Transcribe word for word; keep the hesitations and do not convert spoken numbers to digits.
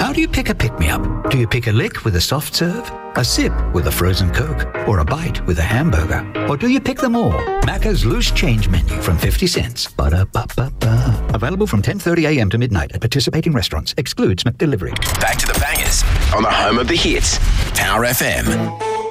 How do you pick a pick-me-up? Do you pick a lick with a soft serve, a sip with a frozen Coke, or a bite with a hamburger? Or do you pick them all? Macca's Loose Change Menu from fifty cents. Ba-da-ba-ba-ba. Available from ten thirty a.m. to midnight at participating restaurants. Excludes McDelivery. Back to the bangers on the home of the hits, Power F M.